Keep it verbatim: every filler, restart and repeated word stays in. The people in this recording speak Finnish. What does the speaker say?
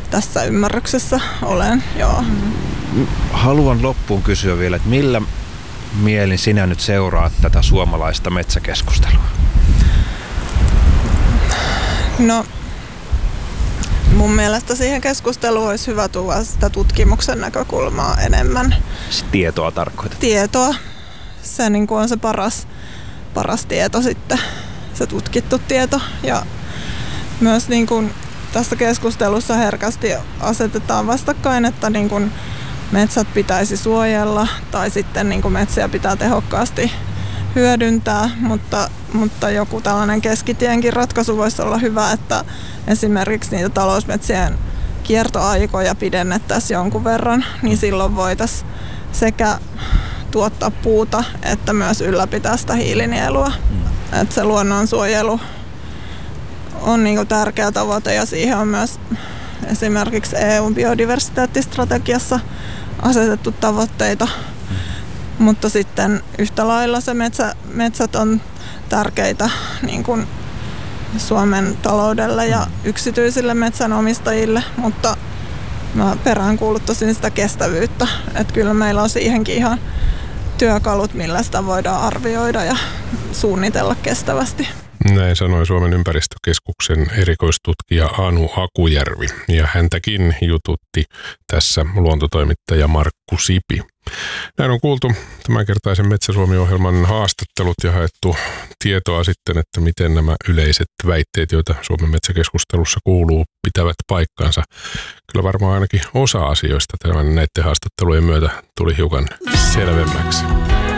tässä ymmärryksessä olen, joo. Haluan loppuun kysyä vielä, että millä mielin sinä nyt seuraat tätä suomalaista metsäkeskustelua? No, mun mielestä siihen keskusteluun olisi hyvä tuoda sitä tutkimuksen näkökulmaa enemmän. Tietoa tarkoitat? Tietoa. Se niin kuin on se paras, paras tieto sitten, se tutkittu tieto. Ja myös niin kuin tässä keskustelussa herkästi asetetaan vastakkain, että niin kuin metsät pitäisi suojella tai sitten niin kuin metsiä pitää tehokkaasti hyödyntää, mutta, mutta joku tällainen keskitienkin ratkaisu voisi olla hyvä, että esimerkiksi niitä talousmetsien kiertoaikoja pidennettäisiin jonkun verran, niin silloin voitaisiin sekä tuottaa puuta että myös ylläpitää sitä hiilinielua. Mm. Että se luonnonsuojelu on niin kuin tärkeä tavoite ja siihen on myös esimerkiksi E U:n biodiversiteettistrategiassa asetettu tavoitteita. Mm. Mutta sitten yhtä lailla se metsä, metsät on tärkeitä niin kuin Suomen taloudelle ja yksityisille metsänomistajille, mutta mä peräänkuuluttaisin sitä kestävyyttä. Että kyllä meillä on siihenkin ihan työkalut, millä sitä voidaan arvioida ja suunnitella kestävästi. Näin sanoi Suomen ympäristökeskuksen erikoistutkija Anu Akujärvi, ja häntäkin jututti tässä luontotoimittaja Markku Sipi. Näin on kuultu tämänkertaisen Metsä Suomi-ohjelman haastattelut ja haettu tietoa sitten, että miten nämä yleiset väitteet, joita Suomen metsäkeskustelussa kuuluu, pitävät paikkansa. Kyllä varmaan ainakin osa asioista tämän näiden haastattelujen myötä tuli hiukan selvemmäksi.